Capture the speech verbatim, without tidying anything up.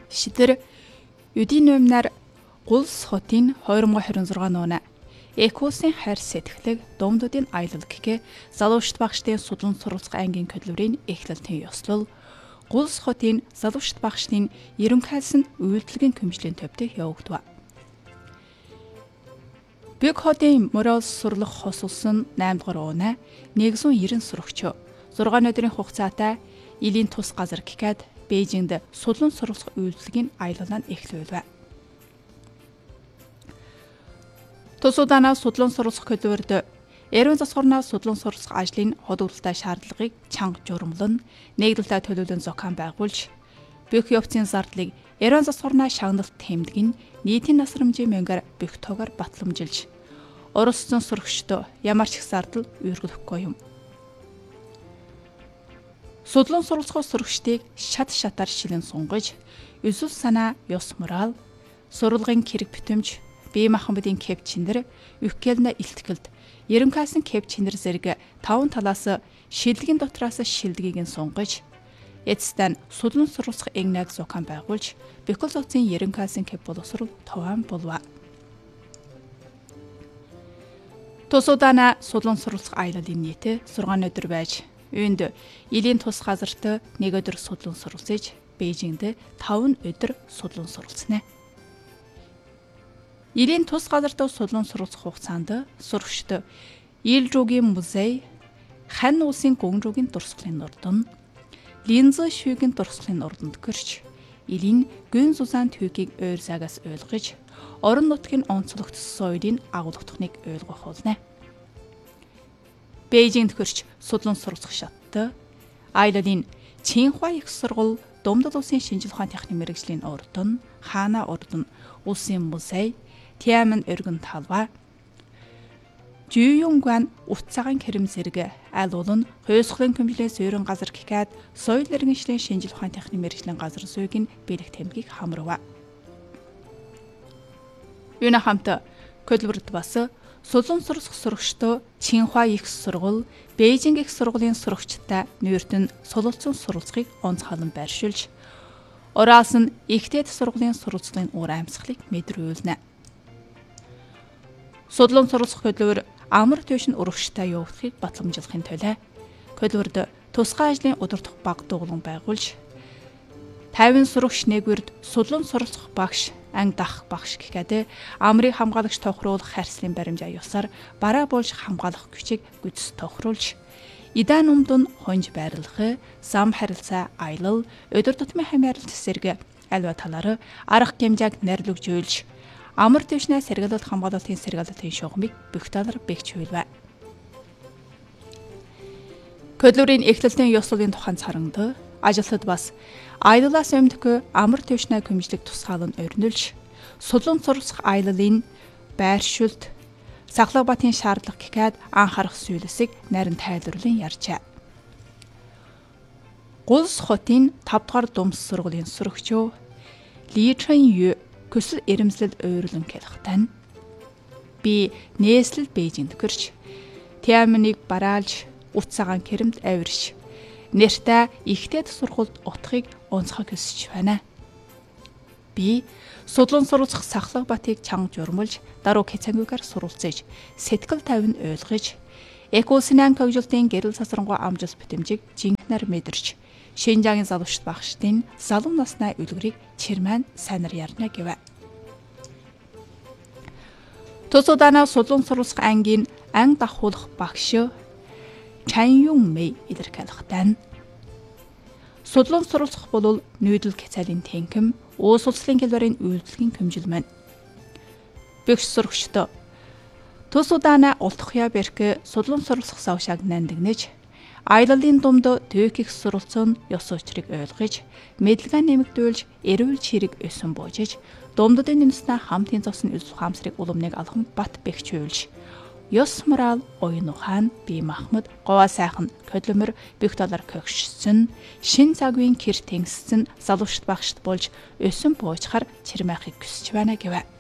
Шидэр Юдийн номнаар Гулс хотын две тысячи двадцать шесть нууна Экосын хайр сэтгэлэг Думдуудын аялал гэхээ залуучт багштын судлан сурвалжлах ангийн хөдөлмөрийн эхлэлтийн ёслол Гулс хотын залуучт багштын ерөнхийлсөн үйлдвэрийн көмжлийн төвтэй явагдав. Бэг хотын морал сурлах хосулсан наймд дугаар уунаа нэг зуун девяносто сурагч зураг өдрийн хугацаатай Илийн тус газар гэхэд Бээжинд судлан сурвалжлах үйлдвэрийн аялал нь эхлэв. Тус удаанаа судлан сурвалжлах хөдөлмөрт Эрүүн засварнаа судлан сурвалжлах ажлын холбогдолтой шаардлагыг чанга журамлан нэгдэлтэй төлөвлөн зохион байгуулж бүх явцын зардлыг Эрүүн засварнаа шагналт тэмдгэн нийтийн насрамжийн мөнгөөр бүх тоогоор батламжилж оролцсон сурагчдод ямар ч их зардал үйргэлэхгүй юм. Судлан сурвалжлах сурагчдыг шат шатаар шилэн сунгаж, өсвөл санаа, ёс морал, сурвалгын хэрэг битэмж, бие махбодын кэп чиндэр, үхгээлнэ илтгэлд, ерөнхийсэн кэп чиндэр зэрэг таван талаас шилдэгийн дотроос шилдгийг нь сунгаж, эцэстэн судлан сурвалжлах эгнэг зохион байгуулж, бүхэл зохицын ерөнхийсэн кэп боловсрол товаан болов. Тус удаанаа судлан сурвалжлах аялалын нийт сix өдөр байж, үүнд Илийн тус газарт нэг өдөр судлан сурвалжиж, Бээжинд five өдөр судлан сурвалжснаа. Илийн тус газарт судлан сурвалжих хугацаанд сурагчид Ил рүүгийн музей, Хань улсын гүн рүүгийн дурсгалын нурдан, Линзэ шүүгийн дурсгалын нурданд гэрч, Илийн гүн зузаан түүхийг ойр цагаас ойлгож, орон нутгийн онцлогдсон соёлын агуулгадахныг ойлгох болно. Бээжинд гэрч судлан сурвалжих шаттай аялалын Чинхуа их сургууль, Думдал улсын шинжлэх ухааны техникийн мэргэжлийн урдан, Хаана урдан, улсын музей, Тиамын өргөн талбай, Жүйюнгван утсагийн хэрэм зэрэг аль улын хойсглын көмжлийн суурин газар гэхэд соёл иргэншлийн шинжлэх ухааны техникийн мэргэжлийн газар зүйн бэлэг тэмдгийг хамрав. Юуна хамт хөдөлмөрт бас судлан сурвалжих сурагчдод Чинхуа их сургууль, Бээжинг их сургуулийн сурагчтай нүүртэн сулалцсан сурвалжихыг онцгойлон байршуулж, ороос нь Ихтэйд сургуулийн сурвалжлын уур амьсгалыг мэдрүүлнэ. Судлан сурвалжих хөдөлмөр амар төвшин урагштай явагдахыг батламжуулахын тулд хөдөлмөрт тусгай ажлын удирдах баг дугуулan байгуулж, пятьдесят сурагч нэгвэрд судлан сурвалжих багш, анги дах багш гэхэд амрыг хамгаалагч тохируулах харьцлын баримжаа ёсоор бараа болж хамгаалах хүчийг гүйцэд тохируулж, Идан умдун хонж байрлах, зам харилцаа аялал, өдөр тутмын хамааралт зэрэг альва талаар арга хэмжээг нэрлэгжүүлж, амар төвшнээ сэргэлэлт хамгаалалтын сэргэлэлтийн шугамыг бүх талаар бэхжүүлвэ. Хөдөлмөрийн эхлэлтийн ёслолын тухайн царангад ажилтнууд бас аяллаас өмнөх амар төвшнээ көмжлөг тусгаалan өрнүүлж, судлан сурвалжих аяллын байршуулт, Сахлабатын шаардлага гэхэд анхаарах зүйлсийг нарийн тайлбарлан ярьжээ. Гулс хотын five дугаар думс сургуулийн сурагчид Ли Чэн Ю көсөл эрэмслэл ойрлон хэлэхтэн би нээслэл Бээжинд гэрч Тиамныг бараалж утсагаан кэрэмд авирш нэртэ Ихтэйд сургуульд утгыг онцгой көсөж байна. Би судлан сурвалжих Сахлабатыг чанга журмалж, даруй хэцангүйгээр сурвалжиж, сэтгэл тайван ойлгож, Экосын анги тогжолтын гэрэл сасрангуй амжилт бүтэмжийг жинхнээр мэдэрч, Шинжаагийн залуучт багштын залуу насны үлгэрийг чирмэн сайнар ярна гэв. Тус удаанаа судлан сурвалжих ангийн анги дахуулах багш Чан Юн Мэй илэрхийлэхтэн судлан сурвалжих бол нүүдэл хязгаарын тэнхэм, уус улслын хэлбэрийн үйлдвэрийн көмжилмэн. Бэгш сурагчдод тус удаанаа ултхя бэрх судлан сурвалжих савшааг нандинэж, аяллын думд төвк их сурвалцсан ёс учрыг ойлгож, мэдлэгээ нэмэгдүүлж, эрүүл чирэг өсөн буужиж, думдын нэмснэ хамтын зовсон үл ухаамсрыг уламныг алхам бат бэхжүүлж, ёс морал, оюун ухаан, бие махбод, говаа сайхан хөдөлмөр бүх талаар көгшсөн, шин цагийн кэр тэнгиссэн залуучт багшд болж өсөн буужхаар чирмэхийг хүсэж байна гэв.